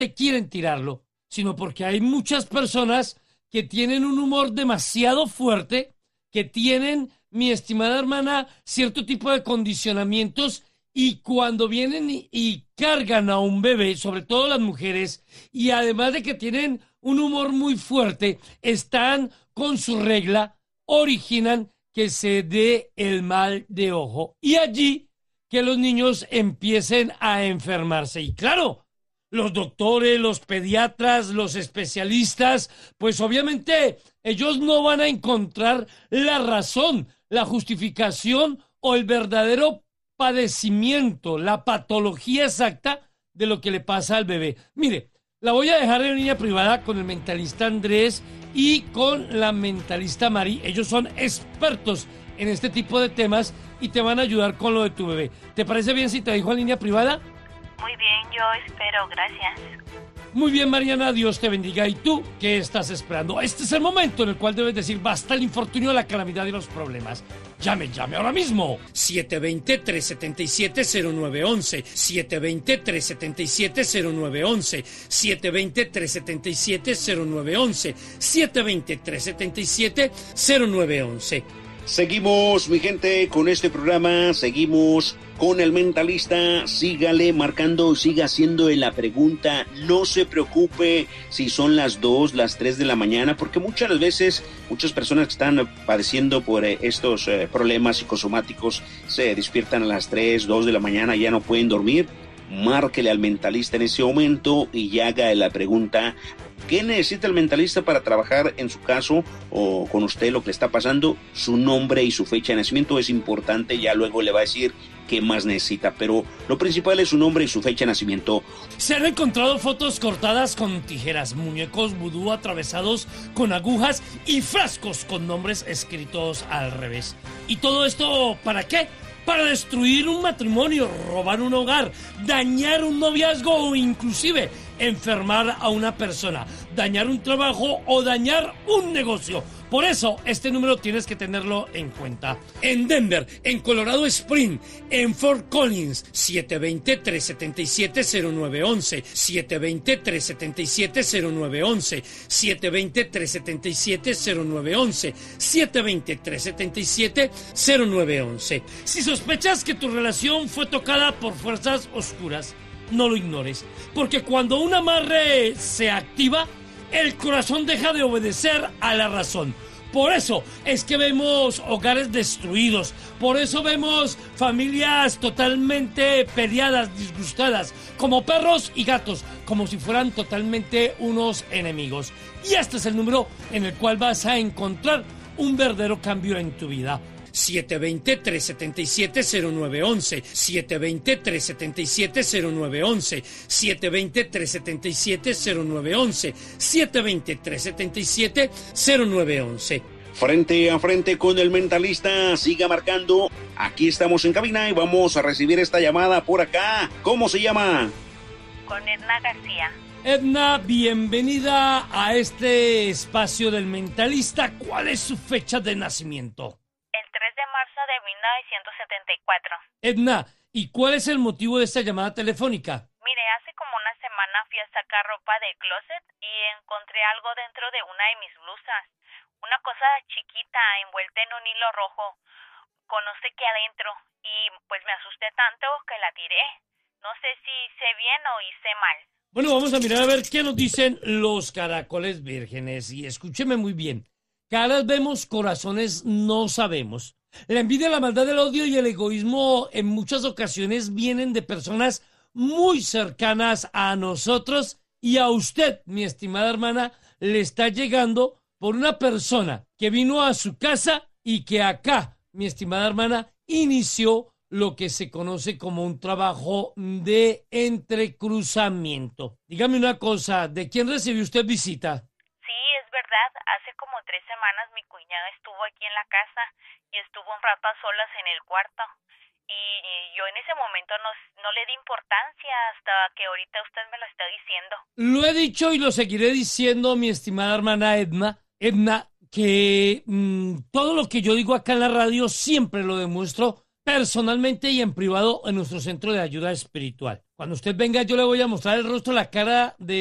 te quieren tirarlo, sino porque hay muchas personas que tienen un humor demasiado fuerte, que tienen, mi estimada hermana, cierto tipo de condicionamientos y cuando vienen y cargan a un bebé, sobre todo las mujeres, y además de que tienen un humor muy fuerte, están con su regla, originan que se dé el mal de ojo. Y allí que los niños empiecen a enfermarse. Y claro, los doctores, los pediatras, los especialistas, pues obviamente ellos no van a encontrar la razón, la justificación o el verdadero padecimiento, la patología exacta de lo que le pasa al bebé. Mire, la voy a dejar en línea privada con el mentalista Andrés y con la mentalista Mari. Ellos son expertos en este tipo de temas y te van a ayudar con lo de tu bebé. ¿Te parece bien si te dejo en línea privada? Muy bien, yo espero, gracias. Muy bien, Mariana, Dios te bendiga. ¿Y tú qué estás esperando? Este es el momento en el cual debes decir basta el infortunio, la calamidad y los problemas. Llame ahora mismo. 720-377-0911. 720-377-0911. 720-377-0911. 720-377-0911. Seguimos, mi gente, con este programa, seguimos con el mentalista. Sígale marcando, siga haciendo la pregunta, no se preocupe si son las 2, las 3 de la mañana, porque muchas veces, muchas personas que están padeciendo por estos problemas psicosomáticos se despiertan a las 3, 2 de la mañana, ya no pueden dormir. Márquele al mentalista en ese momento y haga la pregunta. ¿Qué necesita el mentalista para trabajar en su caso o con usted lo que le está pasando? Su nombre y su fecha de nacimiento es importante, ya luego le va a decir qué más necesita, pero lo principal es su nombre y su fecha de nacimiento. Se han encontrado fotos cortadas con tijeras, muñecos vudú atravesados con agujas y frascos con nombres escritos al revés. ¿Y todo esto para qué? Para destruir un matrimonio, robar un hogar, dañar un noviazgo o inclusive enfermar a una persona, dañar un trabajo o dañar un negocio. Por eso, este número tienes que tenerlo en cuenta. En Denver, en Colorado Spring, en Fort Collins, 720-377-0911, 720-377-0911, 720-377-0911, 720-377-0911. Si sospechas que tu relación fue tocada por fuerzas oscuras, no lo ignores, porque cuando un amarre se activa, el corazón deja de obedecer a la razón. Por eso es que vemos hogares destruidos, por eso vemos familias totalmente peleadas, disgustadas, como perros y gatos, como si fueran totalmente unos enemigos. Y este es el número en el cual vas a encontrar un verdadero cambio en tu vida. 720-377-0911, 720-377-0911, 720-377-0911, 720-377-0911. Frente a frente con el mentalista, siga marcando. Aquí estamos en cabina y vamos a recibir esta llamada por acá. ¿Cómo se llama? Con Edna García. Edna, bienvenida a este espacio del mentalista. ¿Cuál es su fecha de nacimiento? El 3 de marzo de 1974. Edna, ¿y cuál es el motivo de esta llamada telefónica? Mire, hace como una semana fui a sacar ropa del closet y encontré algo dentro de una de mis blusas. Una cosa chiquita envuelta en un hilo rojo, con no sé qué adentro, y pues me asusté tanto que la tiré. No sé si hice bien o hice mal. Bueno, vamos a mirar a ver qué nos dicen los caracoles vírgenes. Y escúcheme muy bien. Caras vemos, corazones no sabemos. La envidia, la maldad, el odio y el egoísmo en muchas ocasiones vienen de personas muy cercanas a nosotros y a usted, mi estimada hermana, le está llegando por una persona que vino a su casa y que acá, mi estimada hermana, inició lo que se conoce como un trabajo de entrecruzamiento. Dígame una cosa, ¿de quién recibió usted visita? Sí, es verdad. Hace como 3 semanas mi cuñada estuvo aquí en la casa y estuvo un rato a solas en el cuarto. Y yo en ese momento no le di importancia hasta que ahorita usted me lo está diciendo. Lo he dicho y lo seguiré diciendo, mi estimada hermana Edna. Edna, que todo lo que yo digo acá en la radio siempre lo demuestro personalmente y en privado en nuestro centro de ayuda espiritual. Cuando usted venga, yo le voy a mostrar el rostro, la cara de